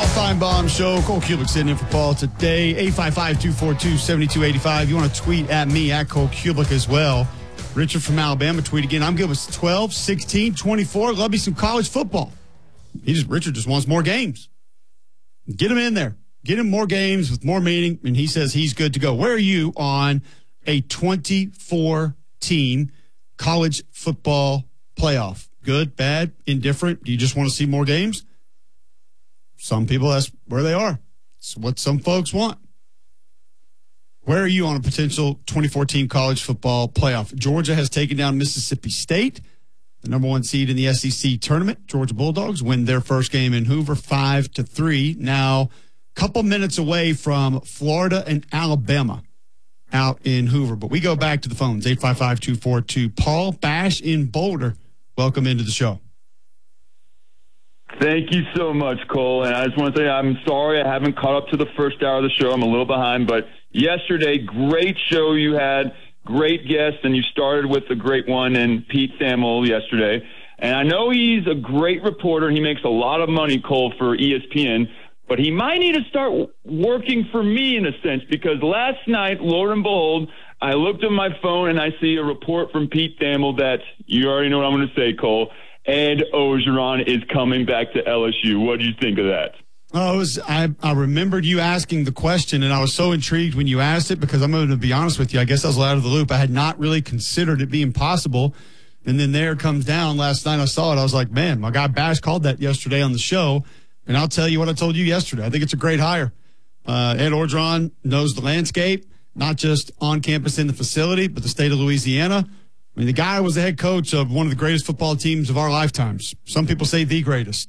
Feinbaum Show. Cole Kulick sitting in for Paul today. 855-242-7285. You want to tweet at me, at Cole Kulick as well. Richard from Alabama, tweet again. I'm good with 12, 16, 24. Love me some college football. Richard just wants more games. Get him in there. Get him more games with more meaning, and he says he's good to go. Where are you on a 24-team college football playoff? Good, bad, indifferent? Do you just want to see more games? Some people, that's where they are. It's what some folks want. Where are you on a potential 24-team college football playoff? Georgia has taken down Mississippi State, the number one seed in the SEC tournament. Georgia Bulldogs win their first game in Hoover 5-3. Now, a couple minutes away from Florida and Alabama out in Hoover. But we go back to the phones, 855-242. Paul Bash in Boulder, welcome into the show. Thank you so much, Cole. And I just want to say I'm sorry I haven't caught up to the first hour of the show. I'm a little behind. But yesterday, great show you had, great guests, and you started with a great one in Pete Thamel yesterday. And I know he's a great reporter. He makes a lot of money, Cole, for ESPN. But he might need to start working for me in a sense, because last night, Lord and behold, I looked at my phone and I see a report from Pete Thamel that you already know what I'm going to say, Cole. Ed Orgeron is coming back to LSU. What do you think of that? I remembered you asking the question, and I was so intrigued when you asked it, because I'm going to be honest with you. I guess I was out of the loop. I had not really considered it being possible. And then there it comes down. Last night I saw it. I was like, man, my guy Bash called that yesterday on the show. And I'll tell you what I told you yesterday. I think it's a great hire. Ed Orgeron knows the landscape, not just on campus in the facility, but the state of Louisiana. I mean, the guy was the head coach of one of the greatest football teams of our lifetimes. Some people say the greatest.